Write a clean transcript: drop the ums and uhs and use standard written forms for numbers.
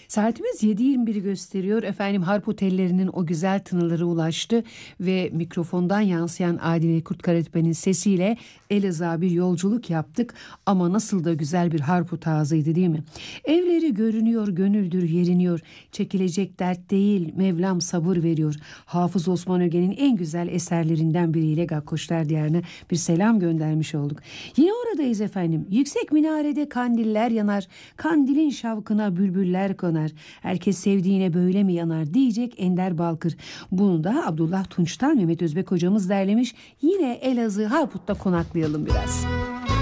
Saatimiz 7.21'i gösteriyor. Efendim harp otellerinin o güzel tınıları ulaştı ve mikrofondan yansıyan Adile Kurtkaretepe'nin sesiyle Elazığ'a bir yolculuk yaptık. Ama nasıl da güzel bir harp tarzıydı değil mi? Evleri görünüyor, gönüldür yeriniyor. Çekilecek dert değil, Mevlam sabır veriyor. Hafız Osman Öge'nin en güzel eserlerinden biriyle Gakkoşlar Diyarı'na bir selam göndermiş olduk. Yine oradayız efendim. Yüksek minarede kandiller yanar. Kandilin şavkına bülbüller konar. Herkes sevdiğine böyle mi yanar diyecek Ender Balkır. Bunu da Abdullah Tunç'tan Mehmet Özbek hocamız derlemiş. Yine Elazığ Harput'ta konaklayalım biraz.